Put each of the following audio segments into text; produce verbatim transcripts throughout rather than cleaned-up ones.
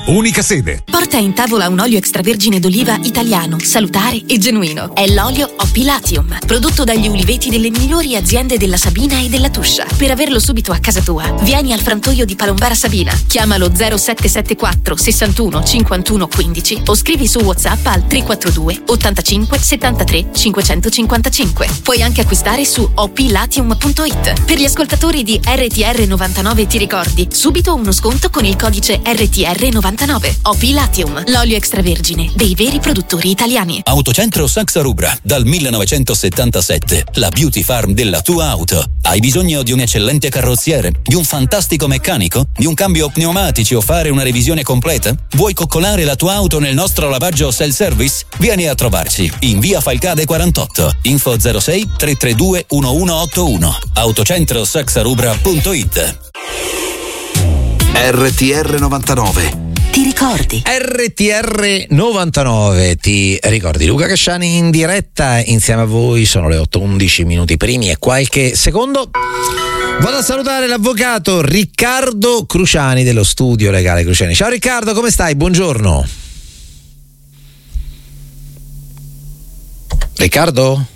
Unica sede. Porta in tavola un olio extravergine d'oliva italiano, salutare e genuino. È l'olio Oppi Latium, prodotto dagli uliveti delle migliori aziende della Sabina e della Tuscia. Per averlo subito a casa tua, vieni al frantoio di Palombara Sabina. Chiamalo zero sette sette quattro sessantuno cinquantuno quindici o scrivi su WhatsApp al tre quattro due ottantacinque settantatré cinquecentocinquantacinque. Puoi anche acquistare su oplatium punto it. Per gli ascoltatori di R T R novantanove ti ricordi, subito uno sconto con il codice R T R novantanove. Oppi Latium, l'olio extravergine dei veri produttori italiani. Autocentro Saxa Rubra, dal millenovecentosettantasette, la beauty farm della tua auto. Hai bisogno di un eccellente carrozziere, di un fantastico meccanico, di un cambio pneumatici o fare una revisione completa? Vuoi coccolare la tua auto nel nostro lavaggio self-service? Vieni a trovarci in via Falcade quarantotto. Info zero sei tre tre due uno uno otto uno. autocentro saxa rubra punto it. R T R novantanove. Ti ricordi? R T R novantanove, ti ricordi? Luca Casciani in diretta insieme a voi, sono le otto e undici minuti primi e qualche secondo. Vado a salutare l'avvocato Riccardo Cruciani dello studio legale Cruciani. Ciao Riccardo, come stai? Buongiorno. Riccardo?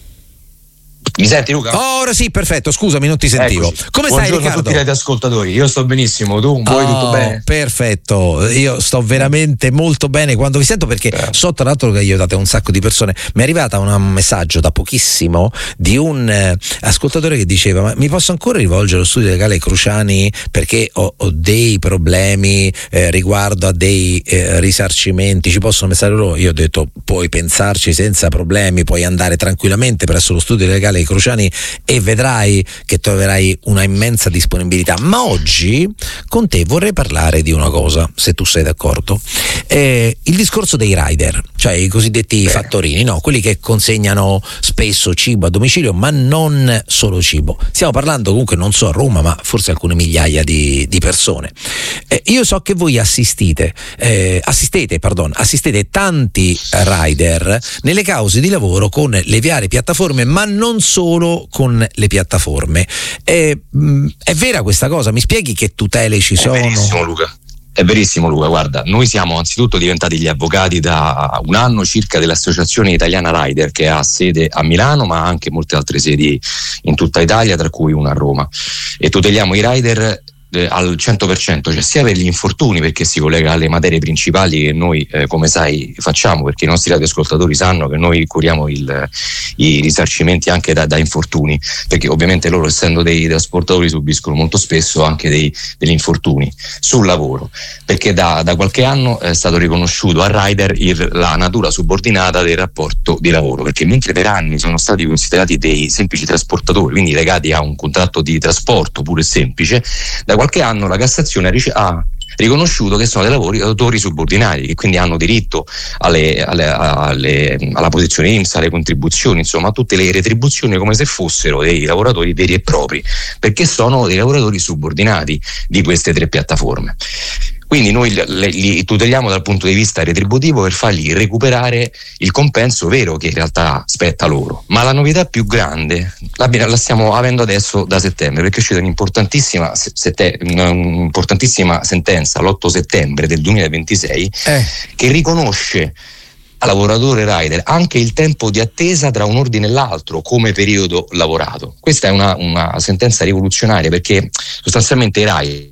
Mi senti Luca? Oh, ora sì, perfetto, scusami, non ti sentivo. Eccoci. Come Buongiorno stai Riccardo? a tutti gli ascoltatori, io sto benissimo, tu vuoi oh, tutto bene? Perfetto, io sto veramente molto bene quando vi sento, perché eh. so tra l'altro che aiutate un sacco di persone. Mi è arrivata un messaggio da pochissimo di un eh, ascoltatore che diceva: ma mi posso ancora rivolgere allo studio legale Cruciani perché ho, ho dei problemi eh, riguardo a dei eh, risarcimenti, ci possono pensare loro? Io ho detto: puoi pensarci senza problemi, puoi andare tranquillamente presso lo studio legale Cruciani e vedrai che troverai una immensa disponibilità. Ma oggi con te vorrei parlare di una cosa, se tu sei d'accordo. Eh, il discorso dei rider, cioè i cosiddetti Beh. fattorini, no? Quelli che consegnano spesso cibo a domicilio, ma non solo cibo. Stiamo parlando comunque, non so a Roma, ma forse alcune migliaia di, di persone. Eh, io so che voi assistite, eh, assistete, pardon, assistete tanti rider nelle cause di lavoro con le varie piattaforme, ma non solo con le piattaforme. È, è vera questa cosa? Mi spieghi che tutele ci sono? È verissimo Luca, è verissimo Luca, guarda, noi siamo anzitutto diventati gli avvocati da un anno circa dell'Associazione Italiana Rider, che ha sede a Milano ma anche molte altre sedi in tutta Italia, tra cui una a Roma, e tuteliamo i rider Eh, al cento per cento, cioè sia per gli infortuni, perché si collega alle materie principali che noi eh, come sai facciamo, perché i nostri radioascoltatori sanno che noi curiamo il, i risarcimenti anche da, da infortuni, perché ovviamente loro, essendo dei trasportatori, subiscono molto spesso anche dei, degli infortuni sul lavoro, perché da, da qualche anno è stato riconosciuto al rider il, la natura subordinata del rapporto di lavoro, perché mentre per anni sono stati considerati dei semplici trasportatori, quindi legati a un contratto di trasporto pure e semplice, da qualche anno la Cassazione ha riconosciuto che sono dei lavoratori subordinati, che quindi hanno diritto alle, alle, alle, alla posizione I N P S, alle contribuzioni, insomma a tutte le retribuzioni, come se fossero dei lavoratori veri e propri, perché sono dei lavoratori subordinati di queste tre piattaforme. Quindi noi li tuteliamo dal punto di vista retributivo per fargli recuperare il compenso vero che in realtà spetta loro. Ma la novità più grande la, la stiamo avendo adesso da settembre, perché è uscita un'importantissima, sette, un'importantissima sentenza l'otto settembre del duemilaventisei eh. che riconosce al lavoratore rider anche il tempo di attesa tra un ordine e l'altro come periodo lavorato. Questa è una, una sentenza rivoluzionaria, perché sostanzialmente i rider,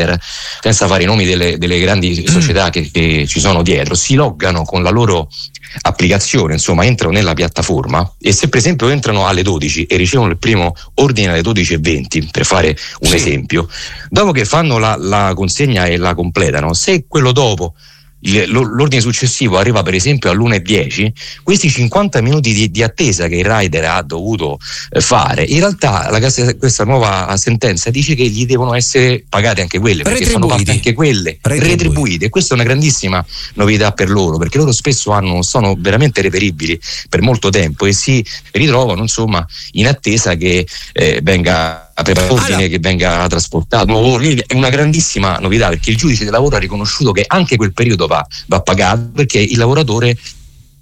senza fare i nomi delle, delle grandi società che, che ci sono dietro, si loggano con la loro applicazione, insomma entrano nella piattaforma, e se per esempio entrano alle dodici e ricevono il primo ordine alle dodici e venti, per fare un sì. esempio, dopo che fanno la, la consegna e la completano, se quello dopo l'ordine successivo arriva per esempio all'una e dieci, questi cinquanta minuti di, di attesa che il rider ha dovuto eh, fare, in realtà la, questa nuova sentenza dice che gli devono essere pagate anche quelle, perché sono fatte anche quelle retribuite. retribuite, e questa è una grandissima novità per loro, perché loro spesso hanno, sono veramente reperibili per molto tempo e si ritrovano insomma in attesa che eh, venga preparato ordine, allora, che venga trasportato. È una grandissima novità, perché il giudice del lavoro ha riconosciuto che anche quel periodo va, va pagato, perché il lavoratore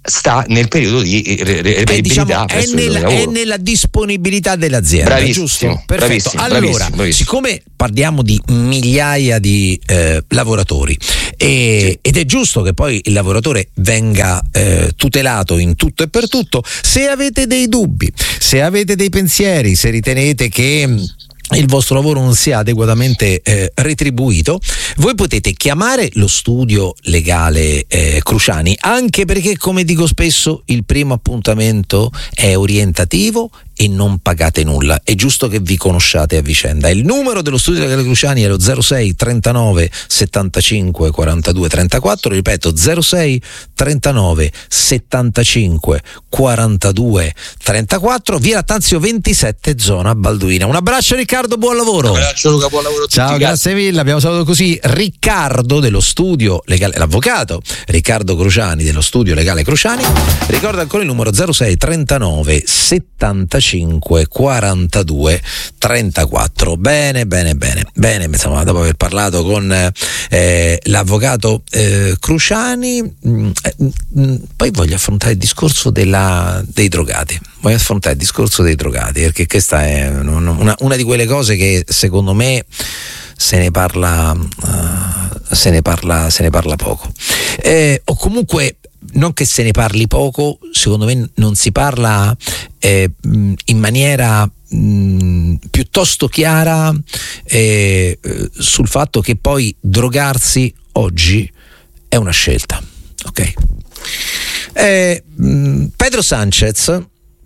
sta nel periodo di reperibilità, eh, diciamo, è, nella, è nella disponibilità dell'azienda. Bravissimo, giusto? Perfetto. Bravissimo, allora, bravissimo, bravissimo. siccome parliamo di migliaia di eh, lavoratori e, sì. ed è giusto che poi il lavoratore venga eh, tutelato in tutto e per tutto, se avete dei dubbi, se avete dei pensieri, se ritenete che il vostro lavoro non sia adeguatamente eh, retribuito, voi potete chiamare lo studio legale eh, Cruciani, anche perché, come dico spesso, il primo appuntamento è orientativo e non pagate nulla. È giusto che vi conosciate a vicenda. Il numero dello studio legale Cruciani è lo zero sei trentanove settantacinque quarantadue trentaquattro, ripeto zero sei trentanove settantacinque quarantadue trentaquattro, via Lattanzio ventisette, zona Balduina. Un abbraccio Riccardo, buon lavoro. Un abbraccio Luca, buon lavoro a tutti. Ciao, grazie mille. Abbiamo salutato così Riccardo dello studio legale, l'avvocato Riccardo Cruciani dello studio legale Cruciani. Ricordo ancora il numero zero sei trentanove settantacinque quarantadue trentaquattro. Bene, bene, bene, bene. Insomma, dopo aver parlato con eh, l'avvocato eh, Cruciani, mh, mh, poi voglio affrontare il discorso della, dei drogati. Voglio affrontare il discorso dei drogati, perché questa è una, una di quelle cose che secondo me se ne parla, uh, se ne parla, se ne parla poco. Eh, o comunque, non che se ne parli poco, secondo me non si parla eh, in maniera mh, piuttosto chiara eh, sul fatto che poi drogarsi oggi è una scelta. Ok. Eh, mh, Pedro Sanchez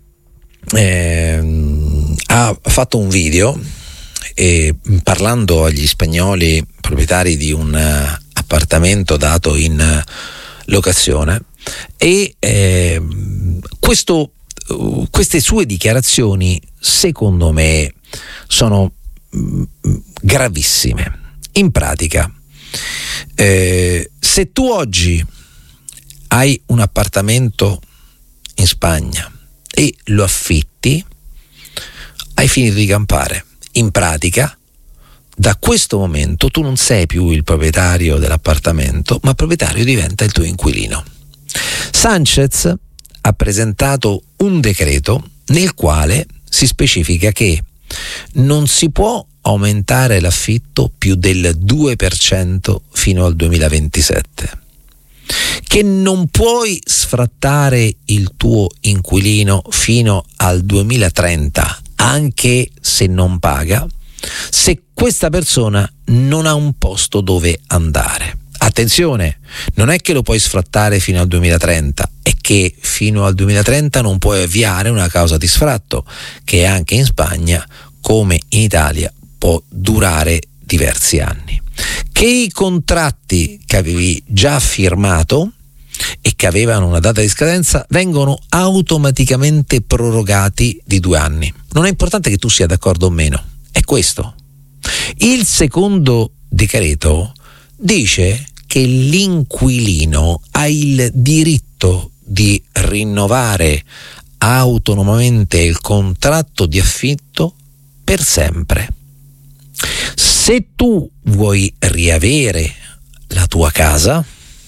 eh, ha fatto un video e, parlando agli spagnoli proprietari di un uh, appartamento dato in uh, locazione, e eh, questo, uh, queste sue dichiarazioni secondo me sono mh, gravissime. In pratica, eh, se tu oggi hai un appartamento in Spagna e lo affitti, hai finito di campare. In pratica, da questo momento tu non sei più il proprietario dell'appartamento, ma il proprietario diventa il tuo inquilino. Sanchez ha presentato un decreto nel quale si specifica che non si può aumentare l'affitto più del due per cento fino al duemilaventisette, che non puoi sfrattare il tuo inquilino fino al duemilatrenta anche se non paga, se questa persona non ha un posto dove andare. Attenzione, non è che lo puoi sfrattare fino al duemilatrenta, è che fino al duemilatrenta non puoi avviare una causa di sfratto, che anche in Spagna, come in Italia, può durare diversi anni. Che i contratti che avevi già firmato e che avevano una data di scadenza vengono automaticamente prorogati di due anni. Non è importante che tu sia d'accordo o meno, è questo. Il secondo decreto dice che l'inquilino ha il diritto di rinnovare autonomamente il contratto di affitto per sempre. Se tu vuoi riavere la tua casa,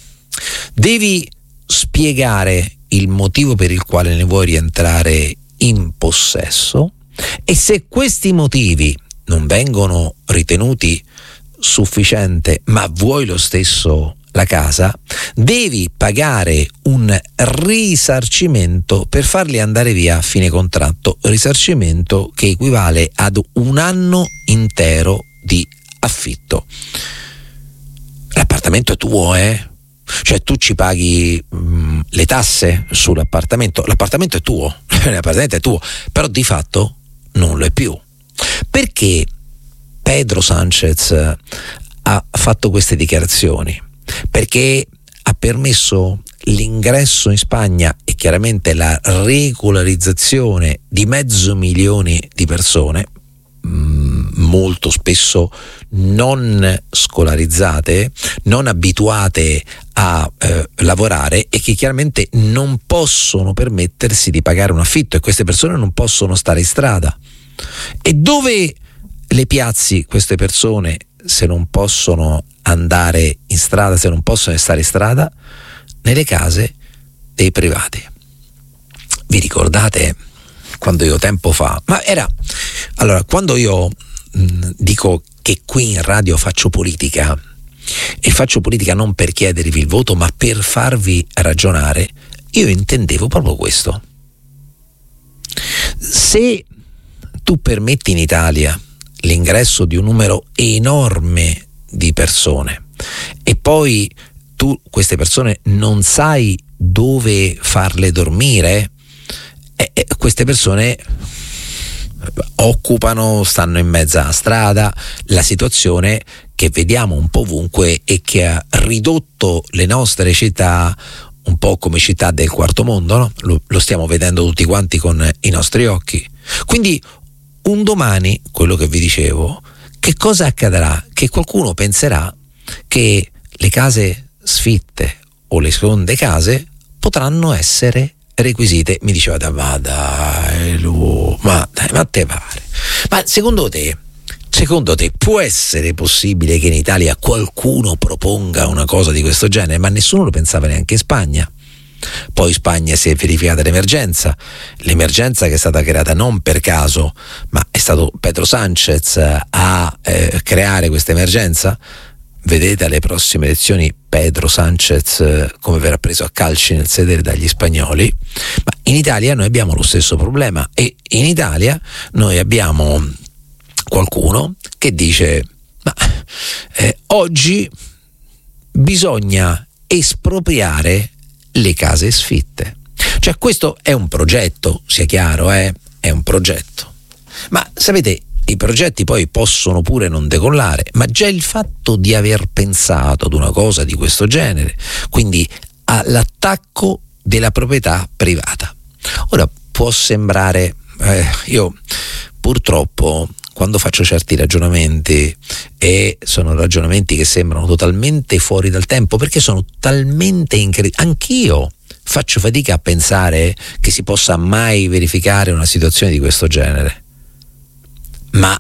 devi spiegare il motivo per il quale ne vuoi rientrare in possesso, e se questi motivi non vengono ritenuti sufficiente ma vuoi lo stesso la casa, devi pagare un risarcimento per farli andare via a fine contratto, risarcimento che equivale ad un anno intero di affitto. L'appartamento è tuo, eh? Cioè tu ci paghi mh, le tasse sull'appartamento, l'appartamento è tuo, l'appartamento è tuo, però di fatto non lo è più. Perché Pedro Sanchez ha fatto queste dichiarazioni? Perché ha permesso l'ingresso in Spagna e chiaramente la regolarizzazione di mezzo milione di persone, molto spesso non scolarizzate, non abituate a eh, lavorare, e che chiaramente non possono permettersi di pagare un affitto, e queste persone non possono stare in strada. E dove le piazzi queste persone se non possono andare in strada, se non possono stare in strada? Nelle case dei privati. Vi ricordate quando io tempo fa, ma era allora quando io mh, dico che qui in radio faccio politica, e faccio politica non per chiedervi il voto ma per farvi ragionare, io intendevo proprio questo. Se tu permetti in Italia l'ingresso di un numero enorme di persone e poi tu queste persone non sai dove farle dormire, eh, eh, queste persone occupano, stanno in mezzo alla strada, la situazione che vediamo un po' ovunque e che ha ridotto le nostre città un po' come città del quarto mondo, no? Lo, lo stiamo vedendo tutti quanti con i nostri occhi. Quindi un domani, quello che vi dicevo, che cosa accadrà? Che qualcuno penserà che le case sfitte o le seconde case potranno essere requisite. Mi diceva, ma dai, Lu, ma dai, ma te pare? Ma secondo te, secondo te può essere possibile che in Italia qualcuno proponga una cosa di questo genere? Ma nessuno lo pensava neanche in Spagna. Poi in Spagna si è verificata l'emergenza, l'emergenza che è stata creata non per caso, ma è stato Pedro Sánchez a eh, creare questa emergenza. Vedete alle prossime elezioni Pedro Sánchez come verrà preso a calci nel sedere dagli spagnoli. Ma in Italia noi abbiamo lo stesso problema, e in Italia noi abbiamo qualcuno che dice ma eh, oggi bisogna espropriare le case sfitte. Cioè questo è un progetto, sia chiaro, eh? È un progetto. Ma sapete, i progetti poi possono pure non decollare, ma già il fatto di aver pensato ad una cosa di questo genere, quindi all'attacco della proprietà privata. Ora può sembrare, eh, io purtroppo quando faccio certi ragionamenti, e sono ragionamenti che sembrano totalmente fuori dal tempo perché sono talmente incredibili, anch'io faccio fatica a pensare che si possa mai verificare una situazione di questo genere. Ma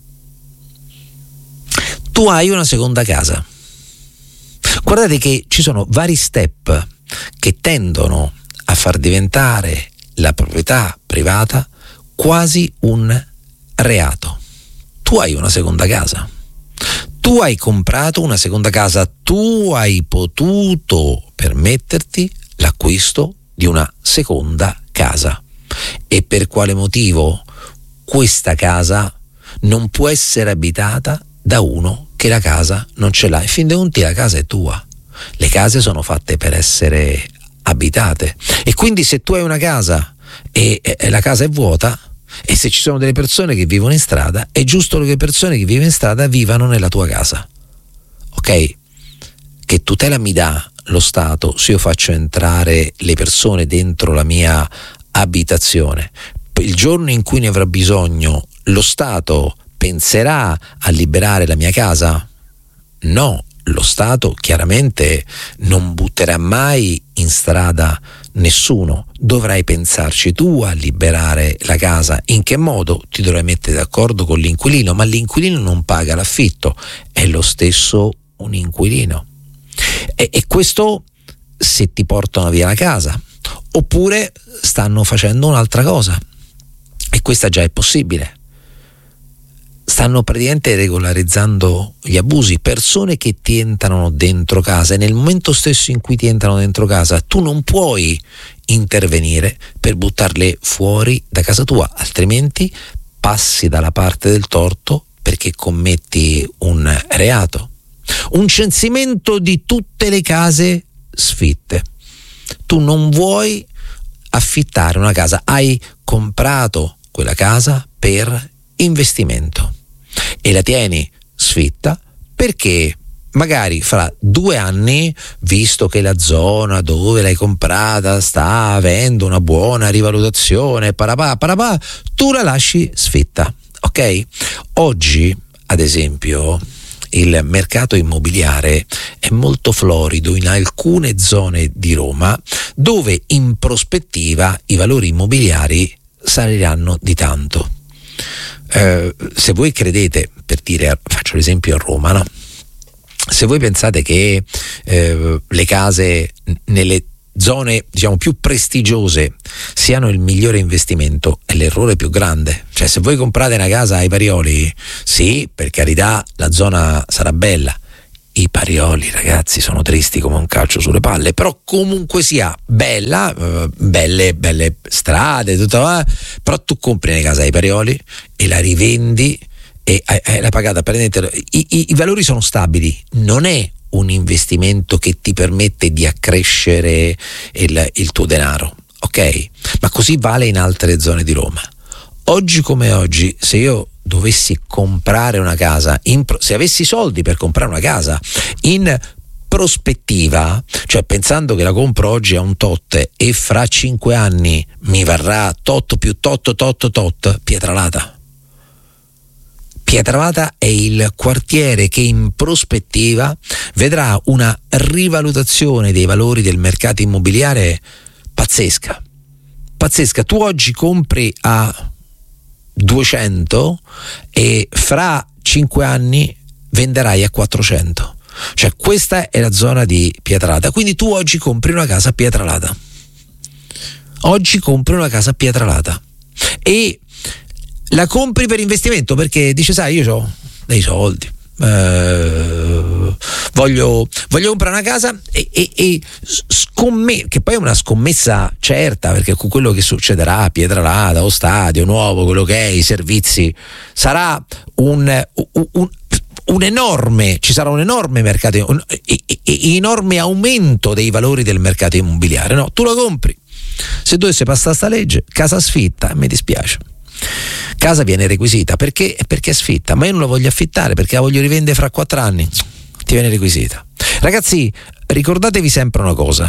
tu hai una seconda casa. Guardate che ci sono vari step che tendono a far diventare la proprietà privata quasi un reato. Tu hai una seconda casa, tu hai comprato una seconda casa, tu hai potuto permetterti l'acquisto di una seconda casa. E per quale motivo questa casa non può essere abitata da uno che la casa non ce l'ha? In fin dei conti la casa è tua, le case sono fatte per essere abitate, e quindi se tu hai una casa e, e la casa è vuota, e se ci sono delle persone che vivono in strada, è giusto che le persone che vivono in strada vivano nella tua casa. Ok? Che tutela mi dà lo Stato se io faccio entrare le persone dentro la mia abitazione? Il giorno in cui ne avrà bisogno, lo Stato penserà a liberare la mia casa? No, lo Stato chiaramente non butterà mai in strada nessuno. Dovrai pensarci tu a liberare la casa. In che modo? Ti dovrai mettere d'accordo con l'inquilino, ma l'inquilino non paga l'affitto, è lo stesso un inquilino. E, e questo se ti portano via la casa. Oppure stanno facendo un'altra cosa, e questa già è possibile. Stanno praticamente regolarizzando gli abusi, persone che ti entrano dentro casa, e nel momento stesso in cui ti entrano dentro casa tu non puoi intervenire per buttarle fuori da casa tua, altrimenti passi dalla parte del torto perché commetti un reato. Un censimento di tutte le case sfitte. Tu non vuoi affittare una casa, hai comprato quella casa per investimento e la tieni sfitta perché magari fra due anni, visto che la zona dove l'hai comprata sta avendo una buona rivalutazione, parapà, parapà, tu la lasci sfitta. Ok? Oggi, ad esempio, il mercato immobiliare è molto florido in alcune zone di Roma, dove in prospettiva i valori immobiliari saliranno di tanto. Eh, se voi credete, per dire, faccio l'esempio a Roma, no? Se voi pensate che eh, le case nelle zone diciamo più prestigiose siano il migliore investimento è l'errore più grande. Cioè, se voi comprate una casa ai Parioli, sì, per carità, la zona sarà bella. I Parioli, ragazzi, sono tristi come un calcio sulle palle, però comunque sia bella, eh, belle, belle strade, tutto, eh, però tu compri una casa ai Parioli e la rivendi e hai la pagata per I, i, i valori sono stabili, non è un investimento che ti permette di accrescere il, il tuo denaro, ok? Ma così vale in altre zone di Roma. Oggi come oggi, se io dovessi comprare una casa, in, se avessi soldi per comprare una casa in prospettiva, cioè pensando che la compro oggi a un tot e fra cinque anni mi varrà tot più tot tot tot, Pietralata. Pietralata è il quartiere che in prospettiva vedrà una rivalutazione dei valori del mercato immobiliare pazzesca. Pazzesca. Tu oggi compri a duecento e fra cinque anni venderai a quattrocento. Cioè, questa è la zona di Pietralata. Quindi tu oggi compri una casa a Pietralata. Oggi compri una casa a Pietralata e la compri per investimento, perché dice, sai, io ho dei soldi, eh, voglio, voglio comprare una casa e, e, e scomme- che poi è una scommessa certa, perché con quello che succederà a Pietralata, o stadio nuovo, quello che è, i servizi, sarà un, un, un un enorme, ci sarà un enorme mercato, un enorme aumento dei valori del mercato immobiliare. No, tu la compri, se dovesse passare sta legge, casa sfitta, mi dispiace, casa viene requisita, perché? Perché è sfitta, ma io non la voglio affittare perché la voglio rivendere fra quattro anni, ti viene requisita. Ragazzi, ricordatevi sempre una cosa,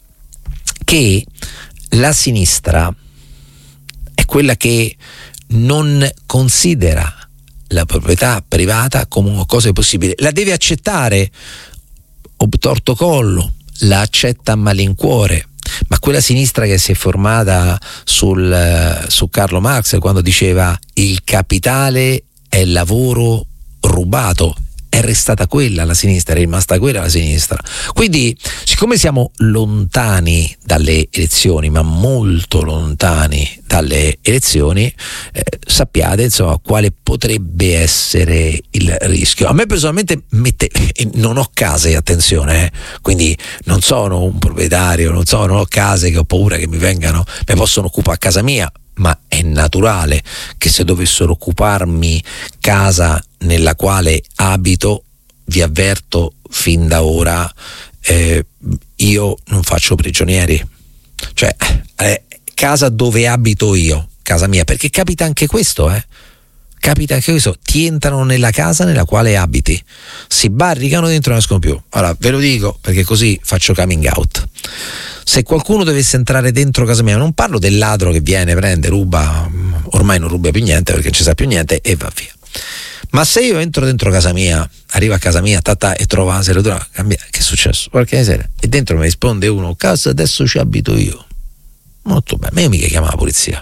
che la sinistra è quella che non considera la proprietà privata come una cosa possibile, la deve accettare obtorto collo, la accetta a malincuore, ma quella sinistra che si è formata sul, su Carlo Marx, quando diceva il capitale è lavoro rubato, è restata quella la sinistra, è rimasta quella la sinistra. Quindi, siccome siamo lontani dalle elezioni, ma molto lontani dalle elezioni, eh, sappiate insomma quale potrebbe essere il rischio. A me personalmente mette, non ho case, attenzione, eh, quindi non sono un proprietario, non sono, non ho case che ho paura che mi vengano, mi possono occupare a casa mia, ma è naturale che se dovessero occuparmi casa nella quale abito, vi avverto fin da ora, eh, io non faccio prigionieri, cioè eh, casa dove abito io, casa mia, perché capita anche questo, eh capita anche questo, ti entrano nella casa nella quale abiti, si barricano dentro e non escono più. Allora ve lo dico perché così faccio coming out. Se qualcuno dovesse entrare dentro casa mia, non parlo del ladro che viene, prende, ruba, ormai non ruba più niente perché non ci sa più niente e va via, ma se io entro dentro casa mia, arrivo a casa mia, tata, e trovo la serratura, cambia, che è successo? Qualche sera, e dentro mi risponde uno, casa adesso ci abito io, molto bene, ma io mica chiamo la polizia,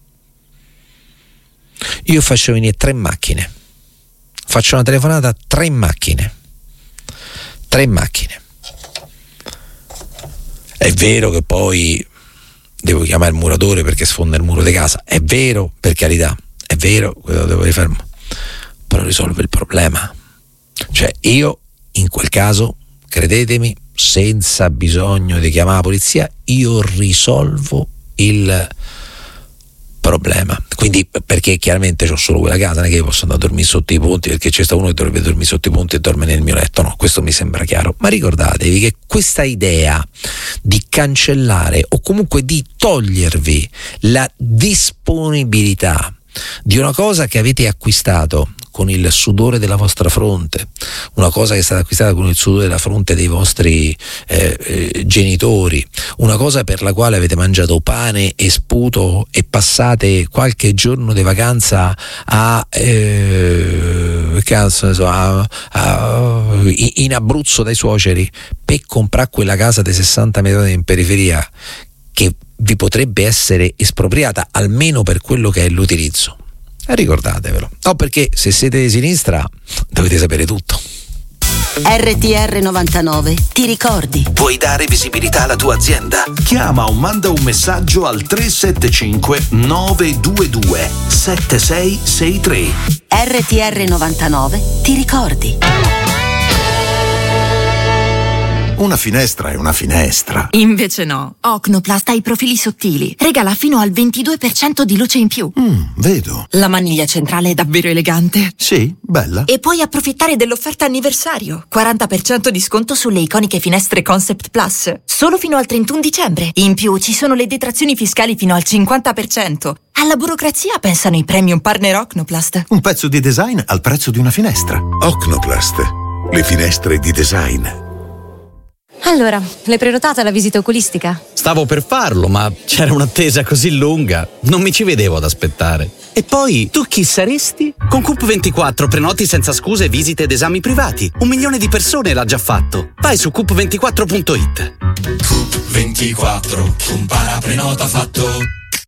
io faccio venire tre macchine, faccio una telefonata a tre macchine, tre macchine. È vero che poi devo chiamare il muratore perché sfonda il muro di casa, è vero, per carità, è vero, quello devo rifermo, però risolve il problema. Cioè io in quel caso, credetemi, senza bisogno di chiamare la polizia, io risolvo il problema. Quindi, perché chiaramente ho solo quella casa, non è che io posso andare a dormire sotto i ponti perché c'è sta uno che dovrebbe dormire sotto i ponti e dorme nel mio letto, no, questo mi sembra chiaro. Ma ricordatevi che questa idea di cancellare o comunque di togliervi la disponibilità di una cosa che avete acquistato con il sudore della vostra fronte, una cosa che è stata acquistata con il sudore della fronte dei vostri eh, eh, genitori, una cosa per la quale avete mangiato pane e sputo e passate qualche giorno di vacanza a, eh, cazzo, so, a, a in Abruzzo dai suoceri per comprare quella casa di sessanta metri in periferia che vi potrebbe essere espropriata almeno per quello che è l'utilizzo. Ricordatevelo. No, perché se siete di sinistra dovete sapere tutto. R T R novantanove, ti ricordi? Vuoi dare visibilità alla tua azienda? Chiama o manda un messaggio al tre sette cinque nove due due sette sei sei tre. R T R novantanove, ti ricordi? Una finestra è una finestra. Invece no. Ocnoplast ha i profili sottili. Regala fino al ventidue per cento di luce in più. Mm, vedo. La maniglia centrale è davvero elegante. Sì, bella. E puoi approfittare dell'offerta anniversario. quaranta per cento di sconto sulle iconiche finestre Concept Plus. Solo fino al trentuno dicembre. In più ci sono le detrazioni fiscali fino al cinquanta per cento. Alla burocrazia pensano i premium partner Ocnoplast. Un pezzo di design al prezzo di una finestra. Ocnoplast. Le finestre di design. Allora, l'hai prenotata la visita oculistica? Stavo per farlo, ma c'era un'attesa così lunga, non mi ci vedevo ad aspettare. E poi, tu chi saresti? Con Coop ventiquattro prenoti senza scuse visite ed esami privati. Un milione di persone l'ha già fatto. Vai su coop ventiquattro punto it. Coop ventiquattro, un paraprenota fatto.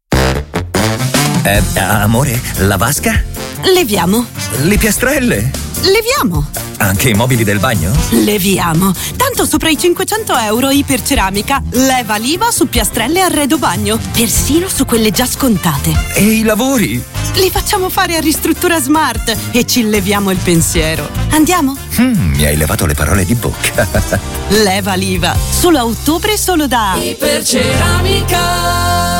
Eh, amore, la vasca? Leviamo. Le piastrelle? Leviamo. Anche i mobili del bagno? Leviamo. Tanto sopra i cinquecento euro Iperceramica. Leva l'I V A su piastrelle e arredo bagno. Persino su quelle già scontate. E i lavori? Li facciamo fare a Ristruttura Smart e ci leviamo il pensiero. Andiamo? Mm, mi hai levato le parole di bocca. Leva l'I V A. Solo a ottobre, solo da Iperceramica.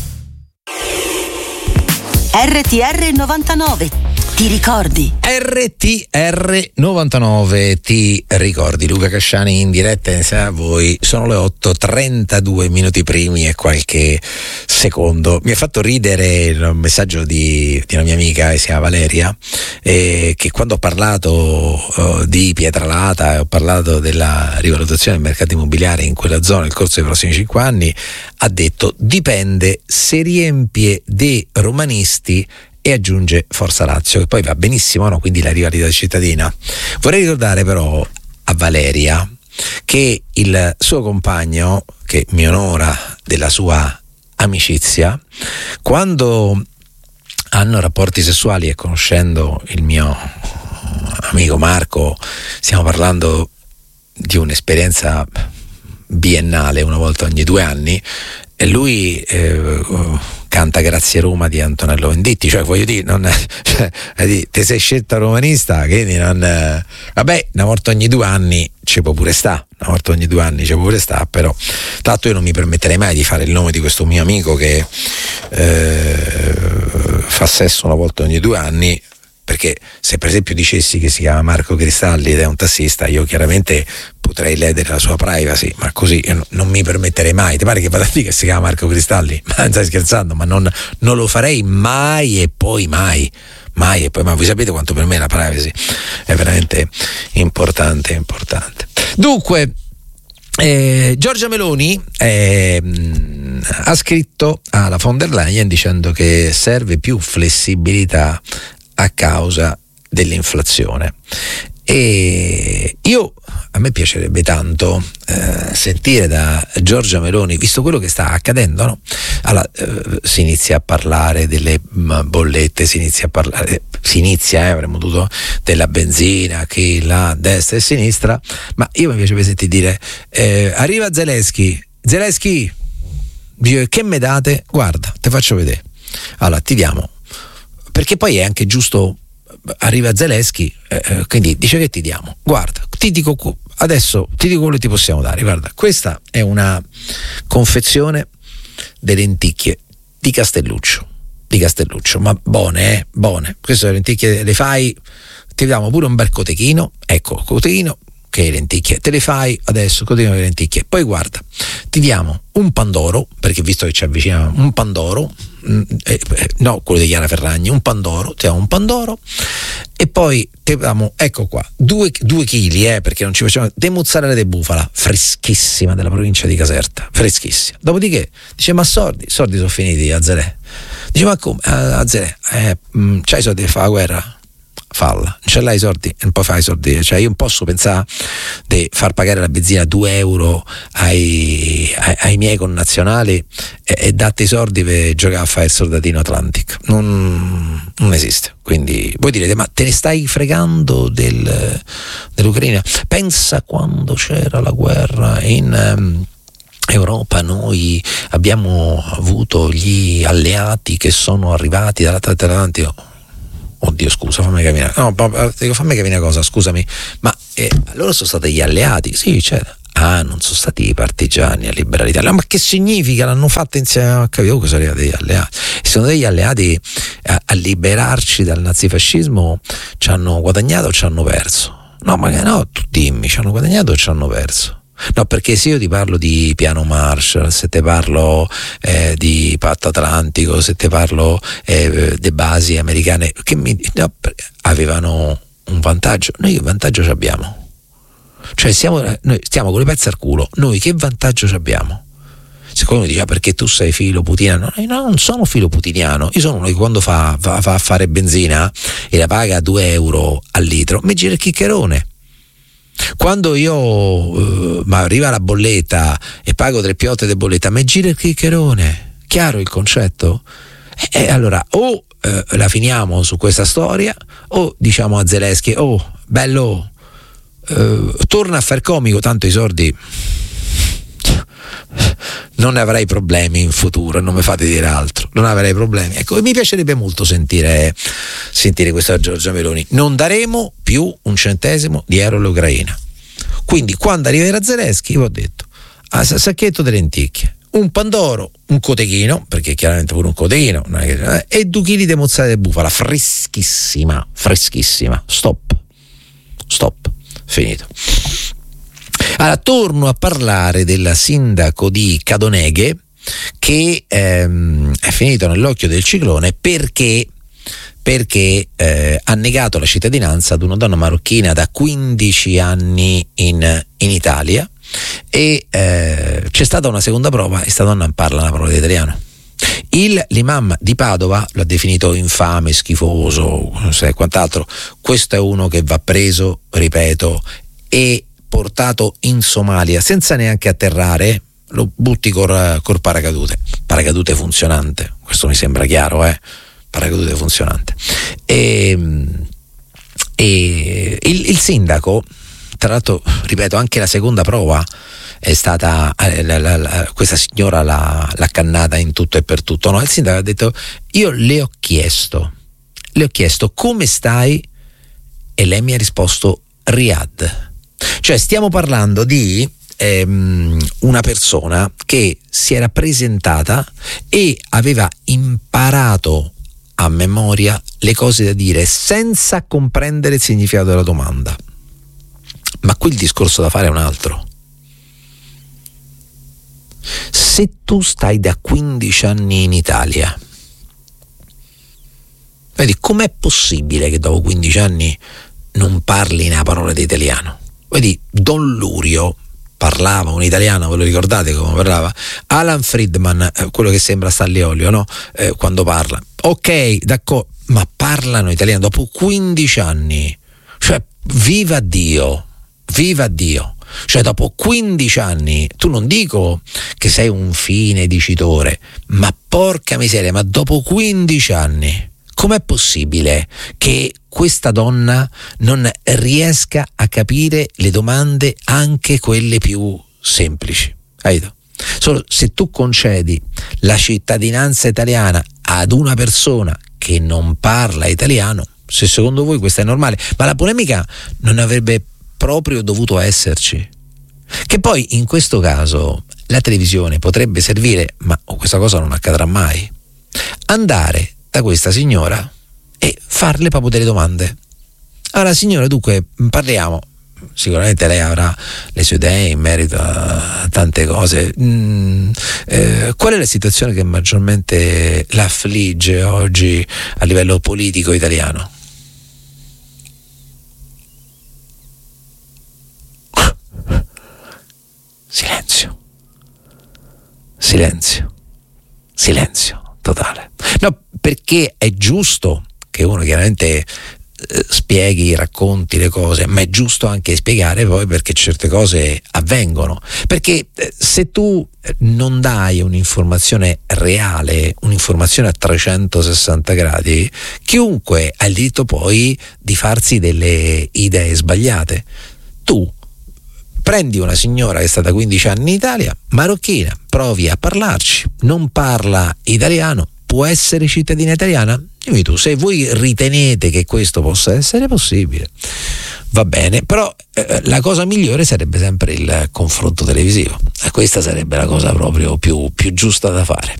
R T R novantanove, ti ricordi? R T R novantanove, ti ricordi? Luca Casciani in diretta insieme a voi. Sono le otto e trentadue minuti primi e qualche secondo. Mi ha fatto ridere il messaggio di, di una mia amica che si chiama Valeria, eh, che quando ho parlato uh, di Pietralata e ho parlato della rivalutazione del mercato immobiliare in quella zona nel corso dei prossimi cinque anni, ha detto dipende se riempie dei romanisti e aggiunge Forza Lazio, che poi va benissimo, no? Quindi la rivalità cittadina. Vorrei ricordare però a Valeria che il suo compagno, che mi onora della sua amicizia, quando hanno rapporti sessuali, e conoscendo il mio amico Marco stiamo parlando di un'esperienza biennale, una volta ogni due anni, e lui eh, canta Grazie Roma di Antonello Venditti, cioè voglio dire, non, cioè, te sei scelta romanista, quindi non, eh, vabbè, una volta ogni due anni ci può pure sta, una volta ogni due anni ci può pure sta, però tra l'altro io non mi permetterei mai di fare il nome di questo mio amico che eh, fa sesso una volta ogni due anni, perché se per esempio dicessi che si chiama Marco Cristalli ed è un tassista, io chiaramente potrei ledere la sua privacy, ma così io non mi permetterei mai. Ti pare che vada a dire che si chiama Marco Cristalli? Ma non stai scherzando, ma non, non lo farei mai e poi mai, mai e poi mai. Voi sapete quanto per me la privacy è veramente importante, importante. Dunque, eh, Giorgia Meloni eh, ha scritto alla von der Leyen dicendo che serve più flessibilità a causa dell'inflazione, e io a me piacerebbe tanto eh, sentire da Giorgia Meloni, visto quello che sta accadendo, no? Allora, eh, si inizia a parlare delle bollette, si inizia a parlare, si inizia, eh, avremmo dovuto, della benzina, che la destra e sinistra, ma io mi piacerebbe sentire dire eh, arriva Zelensky, Zelensky, che me date? Guarda, te faccio vedere. Allora, ti diamo, perché poi è anche giusto, arriva Zelensky, eh, quindi dice che ti diamo, guarda, ti dico adesso, ti dico quello che ti possiamo dare, guarda, questa è una confezione delle lenticchie di Castelluccio, di Castelluccio, ma buone, eh, buone, queste lenticchie le fai, ti diamo pure un bel cotechino, ecco, cotechino, che lenticchie, te le fai adesso, cotechino le lenticchie, poi guarda, ti diamo un pandoro, perché visto che ci avviciniamo, un pandoro, Eh, eh, no, quello di Chiara Ferragni, un pandoro, ti diamo un pandoro, e poi ti diamo, ecco qua, due, due chili, eh, perché non ci facciamo, di mozzarella di bufala, freschissima, della provincia di Caserta, freschissima. Dopodiché dice, ma soldi, soldi sono finiti a Zelè. Dice, ma come? A Zelè, eh, c'hai i soldi per fare la guerra? Falla, non ce l'hai i soldi? E poi fai i soldi. Cioè io non posso pensare di far pagare la benzina due euro ai, ai, ai miei connazionali e, e date i soldi per giocare a fare il soldatino Atlantic. Non, non esiste. Quindi voi direte, ma te ne stai fregando del, dell'Ucraina? Pensa quando c'era la guerra in um, Europa, noi abbiamo avuto gli alleati che sono arrivati dall'Atlante Atlantico. Oddio, scusa, fammi capire. No, dico, fammi capire una cosa, scusami. Ma eh, loro sono stati gli alleati? Sì, certo. Ah, non sono stati i partigiani a liberare l'Italia. Ma che significa? L'hanno fatto insieme a capito che sono arrivati degli alleati. E sono degli alleati a, a liberarci dal nazifascismo, ci hanno guadagnato o ci hanno perso? No, ma no, tu dimmi, ci hanno guadagnato o ci hanno perso? No, perché se io ti parlo di piano Marshall, se ti parlo eh, di patto atlantico, se ti parlo eh, delle basi americane, che mi, no, avevano un vantaggio. Noi che vantaggio ci abbiamo? Cioè siamo, noi stiamo con le pezze al culo, noi che vantaggio ci abbiamo? Secondo me dice, ah, perché tu sei filo putiniano? No, no, non sono filo putiniano, io sono uno che quando fa, fa, fa a fare benzina e la paga due euro al litro, mi gira il chiccherone. Quando io uh, ma arriva la bolletta e pago tre piotte di bolletta, mi gira il chiccherone. Chiaro il concetto? E, e allora o uh, la finiamo su questa storia o diciamo a Zelensky, oh bello, uh, torna a far comico, tanto i sordi non ne avrai problemi in futuro, non mi fate dire altro, non avrei problemi. Ecco, mi piacerebbe molto sentire sentire questa Giorgia Meloni. Non daremo più un centesimo di euro all'Ucraina. Quindi quando arriverà Zelensky, vi ho detto, a sacchetto di lenticchie, un pandoro, un cotechino, perché chiaramente pure un cotechino, non è che, eh, e due chili di mozzarella di bufala, freschissima, freschissima. Stop, stop, finito. Allora, torno a parlare del sindaco di Cadoneghe che ehm, è finito nell'occhio del ciclone perché, perché eh, ha negato la cittadinanza ad una donna marocchina da quindici anni in, in Italia e eh, c'è stata una seconda prova e questa donna non parla una parola di italiano. Il, l'imam di Padova l'ha definito infame, schifoso, non so quant'altro. Questo è uno che va preso, ripeto, e portato in Somalia senza neanche atterrare, lo butti col, col paracadute paracadute funzionante, questo mi sembra chiaro, eh? Paracadute funzionante. E, e il, il sindaco, tra l'altro, ripeto, anche la seconda prova è stata la, la, la, questa signora l'ha, l'ha cannata in tutto e per tutto. No, il sindaco ha detto, io le ho chiesto le ho chiesto come stai e lei mi ha risposto Riyadh. Cioè stiamo parlando di ehm, una persona che si era presentata e aveva imparato a memoria le cose da dire senza comprendere il significato della domanda. Ma qui il discorso da fare è un altro. Se tu stai da quindici anni in Italia, vedi, com'è possibile che dopo quindici anni non parli una parola di italiano? Vedi, Don Lurio parlava un italiano, ve lo ricordate come parlava? Alan Friedman, eh, quello che sembra Stanley Olio, no? Eh, quando parla, ok, d'accordo, ma parlano italiano dopo quindici anni, cioè viva Dio, viva Dio, cioè dopo quindici anni, tu non dico che sei un fine dicitore, ma porca miseria, ma dopo quindici anni com'è possibile che questa donna non riesca a capire le domande, anche quelle più semplici? Capito? Solo se tu concedi la cittadinanza italiana ad una persona che non parla italiano, se secondo voi questo è normale, ma la polemica non avrebbe proprio dovuto esserci. Che poi in questo caso la televisione potrebbe servire, ma questa cosa non accadrà mai, andare da questa signora e farle proprio delle domande. Allora signora, dunque parliamo, sicuramente lei avrà le sue idee in merito a tante cose. Mm, eh, qual è la situazione che maggiormente la affligge oggi a livello politico italiano? Silenzio, silenzio, silenzio totale. No, perché è giusto che uno chiaramente eh, spieghi, racconti le cose, ma è giusto anche spiegare poi perché certe cose avvengono, perché eh, se tu non dai un'informazione reale, un'informazione a trecentosessanta gradi, chiunque ha il diritto poi di farsi delle idee sbagliate. Tu prendi una signora che è stata quindici anni in Italia, marocchina, provi a parlarci, non parla italiano, può essere cittadina italiana? Dimmi tu, se voi ritenete che questo possa essere possibile, va bene, però eh, la cosa migliore sarebbe sempre il confronto televisivo, e questa sarebbe la cosa proprio più, più giusta da fare.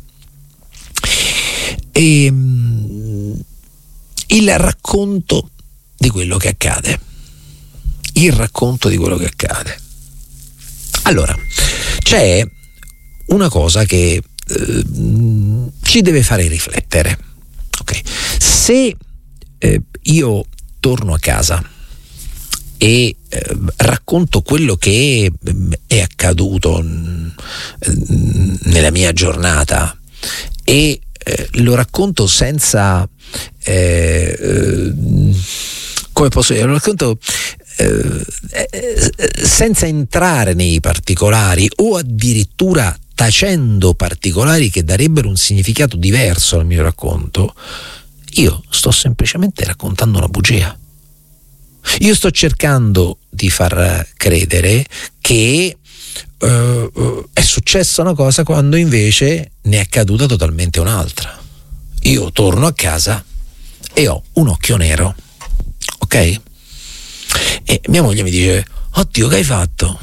E, mh, il racconto di quello che accade, il racconto di quello che accade. Allora, c'è una cosa che eh, ci deve fare riflettere. Okay. Se eh, io torno a casa e eh, racconto quello che è accaduto n- n- nella mia giornata e eh, lo racconto senza eh, eh, come posso dire, lo racconto eh, eh, senza entrare nei particolari o addirittura tacendo particolari che darebbero un significato diverso al mio racconto, io sto semplicemente raccontando una bugia. Io sto cercando di far credere che uh, è successa una cosa quando invece ne è accaduta totalmente un'altra. Io torno a casa e ho un occhio nero, ok? E mia moglie mi dice: oddio, che hai fatto?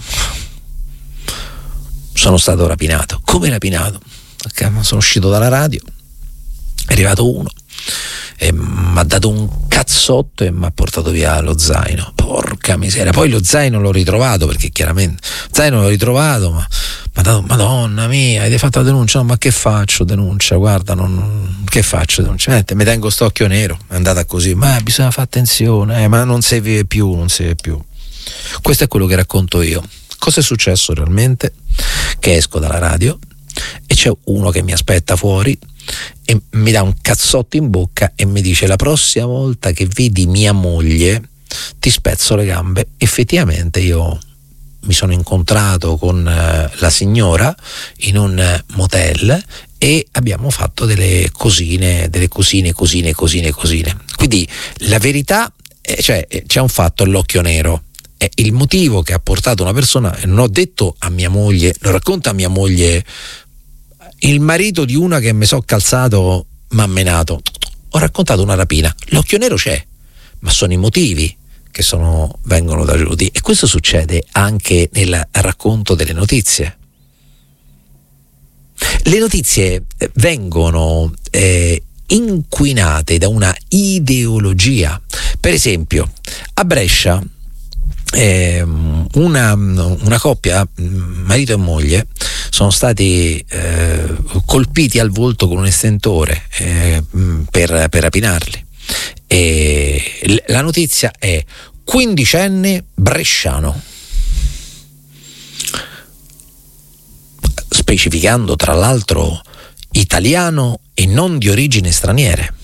Sono stato rapinato. Come rapinato? Okay, sono uscito dalla radio, è arrivato uno e mi ha dato un cazzotto e mi ha portato via lo zaino. Porca miseria. Poi lo zaino l'ho ritrovato, perché chiaramente lo zaino l'ho ritrovato, ma mi ha dato: madonna mia, hai fatto la denuncia? No, ma che faccio denuncia? Guarda, non, che faccio denuncia? Eh, mi tengo sto occhio nero, è andata così. Ma bisogna fare attenzione, eh, ma non si vive più, non si vive più. Questo è quello che racconto io. Cosa è successo realmente? Che esco dalla radio e c'è uno che mi aspetta fuori e mi dà un cazzotto in bocca e mi dice: la prossima volta che vedi mia moglie ti spezzo le gambe. Effettivamente io mi sono incontrato con la signora in un motel e abbiamo fatto delle cosine, delle cosine, cosine, cosine, cosine. Quindi la verità è, cioè c'è un fatto all'occhio nero. È il motivo che ha portato una persona, e non ho detto a mia moglie, lo racconta a mia moglie, il marito di una che mi so calzato m'ha menato. Ho raccontato una rapina. L'occhio nero c'è, ma sono i motivi che sono, vengono taciuti, e questo succede anche nel racconto delle notizie. Le notizie vengono eh, inquinate da una ideologia. Per esempio, a Brescia Eh, una, una coppia, marito e moglie, sono stati eh, colpiti al volto con un estentore eh, per, per rapinarli. E la notizia è: quindicenne bresciano, specificando tra l'altro italiano e non di origini straniere.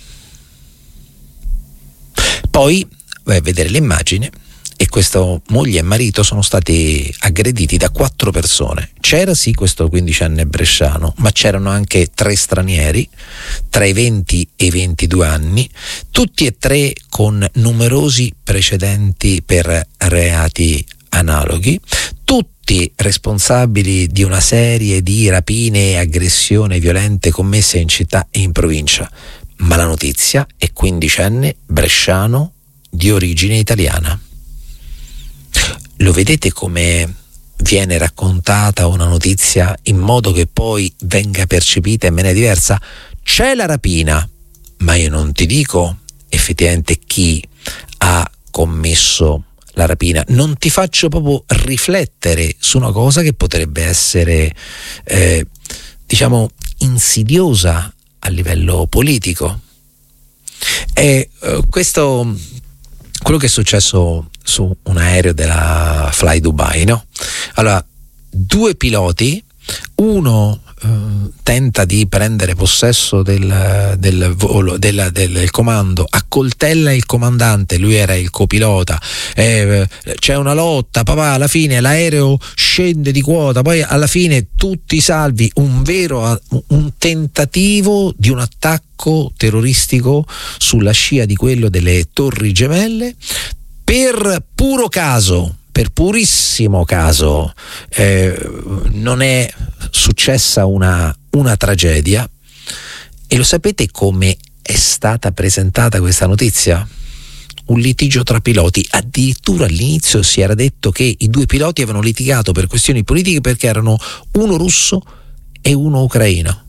Poi vai a vedere l'immagine e questa moglie e marito sono stati aggrediti da quattro persone. C'era sì questo quindicenne bresciano, ma c'erano anche tre stranieri tra i venti e i ventidue anni, tutti e tre con numerosi precedenti per reati analoghi, tutti responsabili di una serie di rapine e aggressioni violente commesse in città e in provincia. Ma la notizia è quindicenne bresciano di origine italiana. Lo vedete come viene raccontata una notizia in modo che poi venga percepita in maniera diversa? C'è la rapina, ma io non ti dico effettivamente chi ha commesso la rapina, non ti faccio proprio riflettere su una cosa che potrebbe essere eh, diciamo insidiosa a livello politico. E eh, questo, quello che è successo su un aereo della Fly Dubai, no? Allora, due piloti, uno eh, tenta di prendere possesso del, del volo del, del, del comando, accoltella il comandante, lui era il copilota, eh, c'è una lotta, papà, alla fine l'aereo scende di quota, poi alla fine tutti salvi, un vero un tentativo di un attacco terroristico sulla scia di quello delle Torri Gemelle. Per puro caso, per purissimo caso, eh, non è successa una, una tragedia. E lo sapete come è stata presentata questa notizia? Un litigio tra piloti. Addirittura all'inizio si era detto che i due piloti avevano litigato per questioni politiche perché erano uno russo e uno ucraino.